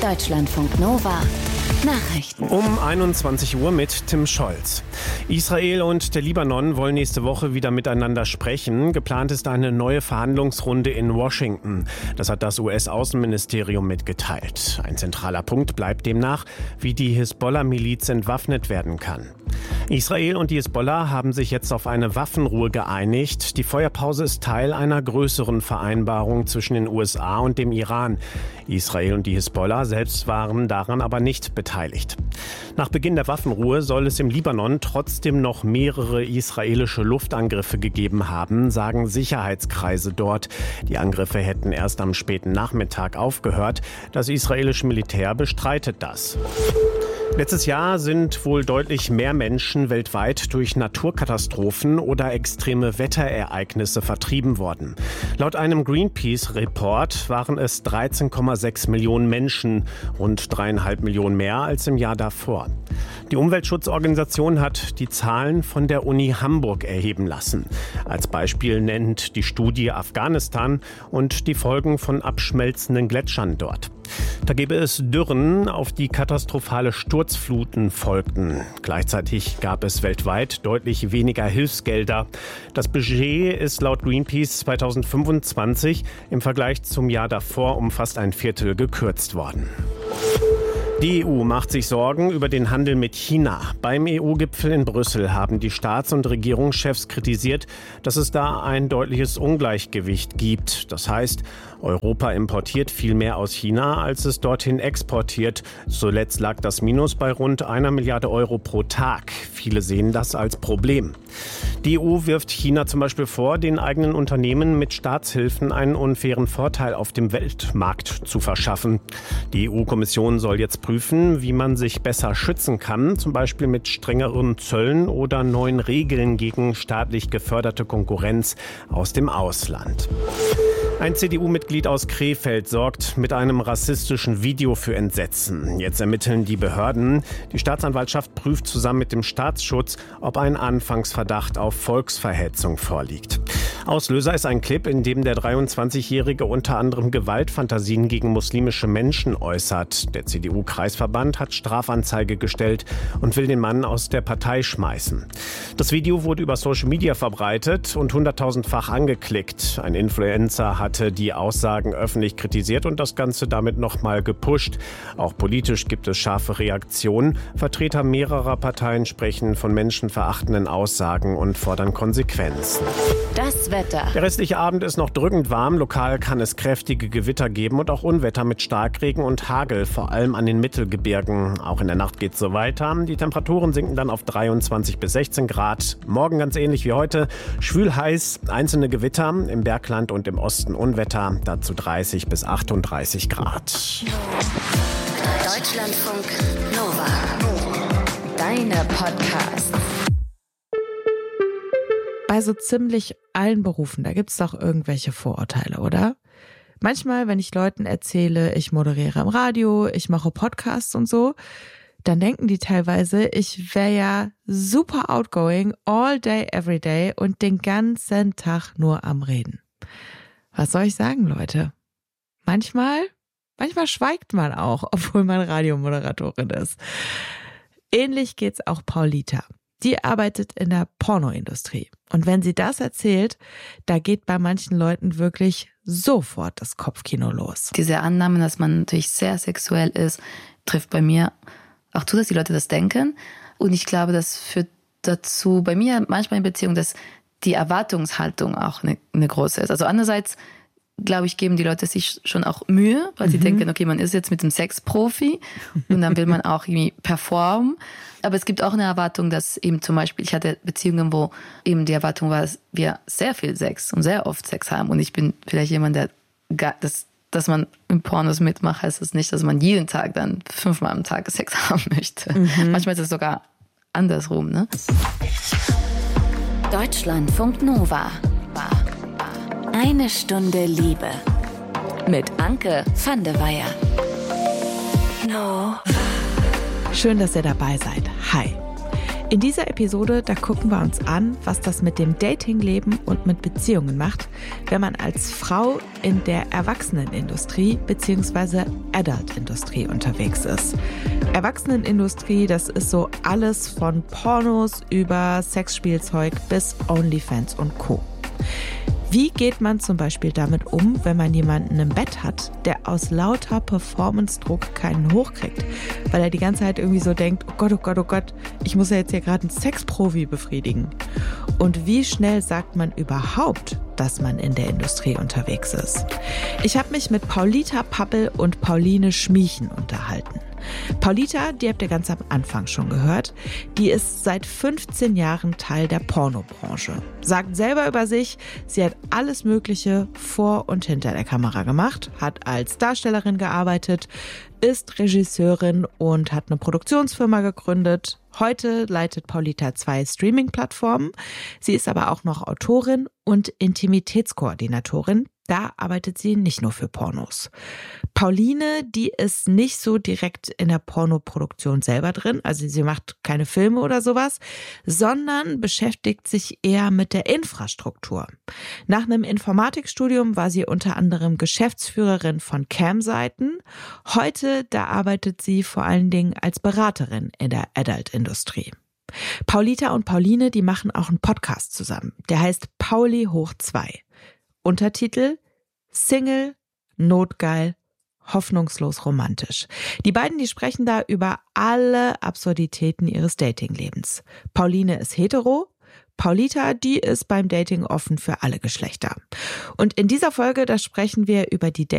Deutschlandfunk Nova Nachrichten. Um 21 Uhr mit Tim Scholz. Israel und der Libanon wollen nächste Woche wieder miteinander sprechen. Geplant ist eine neue Verhandlungsrunde in Washington. Das hat das US-Außenministerium mitgeteilt. Ein zentraler Punkt bleibt demnach, wie die Hisbollah-Miliz entwaffnet werden kann. Israel und die Hisbollah haben sich jetzt auf eine Waffenruhe geeinigt. Die Feuerpause ist Teil einer größeren Vereinbarung zwischen den USA und dem Iran. Israel und die Hisbollah selbst waren daran aber nicht beteiligt. Nach Beginn der Waffenruhe soll es im Libanon trotzdem noch mehrere israelische Luftangriffe gegeben haben, sagen Sicherheitskreise dort. Die Angriffe hätten erst am späten Nachmittag aufgehört. Das israelische Militär bestreitet das. Letztes Jahr sind wohl deutlich mehr Menschen weltweit durch Naturkatastrophen oder extreme Wetterereignisse vertrieben worden. Laut einem Greenpeace-Report waren es 13,6 Millionen Menschen, rund 3,5 Millionen mehr als im Jahr davor. Die Umweltschutzorganisation hat die Zahlen von der Uni Hamburg erheben lassen. Als Beispiel nennt die Studie Afghanistan und die Folgen von abschmelzenden Gletschern dort. Da gäbe es Dürren, auf die katastrophale Sturzfluten folgten. Gleichzeitig gab es weltweit deutlich weniger Hilfsgelder. Das Budget ist laut Greenpeace 2025 im Vergleich zum Jahr davor um fast ein Viertel gekürzt worden. Die EU macht sich Sorgen über den Handel mit China. Beim EU-Gipfel in Brüssel haben die Staats- und Regierungschefs kritisiert, dass es da ein deutliches Ungleichgewicht gibt. Das heißt, Europa importiert viel mehr aus China, als es dorthin exportiert. Zuletzt lag das Minus bei rund 1 Milliarde Euro pro Tag. Viele sehen das als Problem. Die EU wirft China zum Beispiel vor, den eigenen Unternehmen mit Staatshilfen einen unfairen Vorteil auf dem Weltmarkt zu verschaffen. Die EU-Kommission soll jetzt prüfen, wie man sich besser schützen kann, zum Beispiel mit strengeren Zöllen oder neuen Regeln gegen staatlich geförderte Konkurrenz aus dem Ausland. Ein CDU-Mitglied aus Krefeld sorgt mit einem rassistischen Video für Entsetzen. Jetzt ermitteln die Behörden. Die Staatsanwaltschaft prüft zusammen mit dem Staatsschutz, ob ein Anfangsverdacht auf Volksverhetzung vorliegt. Auslöser ist ein Clip, in dem der 23-Jährige unter anderem Gewaltfantasien gegen muslimische Menschen äußert. Der CDU-Kreisverband hat Strafanzeige gestellt und will den Mann aus der Partei schmeißen. Das Video wurde über Social Media verbreitet und 100.000-fach angeklickt. Ein Influencer hatte die Aussagen öffentlich kritisiert und das Ganze damit nochmal gepusht. Auch politisch gibt es scharfe Reaktionen. Vertreter mehrerer Parteien sprechen von menschenverachtenden Aussagen und fordern Konsequenzen. Das Wetter. Der restliche Abend ist noch drückend warm. Lokal kann es kräftige Gewitter geben und auch Unwetter mit Starkregen und Hagel, vor allem an den Mittelgebirgen. Auch in der Nacht geht es so weiter. Die Temperaturen sinken dann auf 23 bis 16 Grad. Morgen ganz ähnlich wie heute. Schwül heiß, einzelne Gewitter, im Bergland und im Osten Unwetter, dazu 30 bis 38 Grad. Deutschlandfunk Nova. Deine Podcasts. Bei so ziemlich allen Berufen, da gibt's doch irgendwelche Vorurteile, oder? Manchmal, wenn ich Leuten erzähle, ich moderiere im Radio, ich mache Podcasts und so, dann denken die teilweise, ich wäre ja super outgoing, all day, every day und den ganzen Tag nur am Reden. Was soll ich sagen, Leute? Manchmal schweigt man auch, obwohl man Radiomoderatorin ist. Ähnlich geht's auch Paulita. Die arbeitet in der Pornoindustrie. Und wenn sie das erzählt, da geht bei manchen Leuten wirklich sofort das Kopfkino los. Diese Annahme, dass man natürlich sehr sexuell ist, trifft bei mir auch zu, dass die Leute das denken. Und ich glaube, das führt dazu, bei mir manchmal in Beziehung, dass die Erwartungshaltung auch eine große ist. Also andererseits, glaube ich, geben die Leute sich schon auch Mühe, weil sie denken, okay, man ist jetzt mit dem Sexprofi und dann will man auch irgendwie performen. Aber es gibt auch eine Erwartung, dass eben zum Beispiel, ich hatte Beziehungen, wo eben die Erwartung war, dass wir sehr viel Sex und sehr oft Sex haben. Und ich bin vielleicht jemand, der, dass man im Pornos mitmacht, heißt es nicht, dass man jeden Tag dann 5-mal am Tag Sex haben möchte. Manchmal ist es sogar andersrum, ne? Deutschlandfunk Nova. Eine Stunde Liebe. Mit Anke van de Weyer. Schön, dass ihr dabei seid. Hi. In dieser Episode, da gucken wir uns an, was das mit dem Datingleben und mit Beziehungen macht, wenn man als Frau in der Erwachsenenindustrie bzw. Adult-Industrie unterwegs ist. Erwachsenenindustrie, das ist so alles von Pornos über Sexspielzeug bis OnlyFans und Co. Wie geht man zum Beispiel damit um, wenn man jemanden im Bett hat, der aus lauter Performance-Druck keinen hochkriegt? Weil er die ganze Zeit irgendwie so denkt, oh Gott, ich muss ja jetzt hier gerade einen Sexprofi befriedigen. Und wie schnell sagt man überhaupt, dass man in der Industrie unterwegs ist? Ich habe mich mit Paulita Pappel und Pauline Schmiechen unterhalten. Paulita, die habt ihr ganz am Anfang schon gehört, die ist seit 15 Jahren Teil der Pornobranche. Sagt selber über sich, sie hat alles Mögliche vor und hinter der Kamera gemacht, hat als Darstellerin gearbeitet, ist Regisseurin und hat eine Produktionsfirma gegründet. Heute leitet Paulita 2 Streaming-Plattformen. Sie ist aber auch noch Autorin und Intimitätskoordinatorin. Da arbeitet sie nicht nur für Pornos. Pauline, die ist nicht so direkt in der Pornoproduktion selber drin, also sie macht keine Filme oder sowas, sondern beschäftigt sich eher mit der Infrastruktur. Nach einem Informatikstudium war sie unter anderem Geschäftsführerin von Cam-Seiten. Heute, da arbeitet sie vor allen Dingen als Beraterin in der Adult-Industrie. Paulita und Pauline, die machen auch einen Podcast zusammen. Der heißt Pauli hoch 2. Untertitel: Single, notgeil, hoffnungslos romantisch. Die beiden, die sprechen da über alle Absurditäten ihres Datinglebens. Pauline ist hetero, Paulita, die ist beim Dating offen für alle Geschlechter. Und in dieser Folge, da sprechen wir über die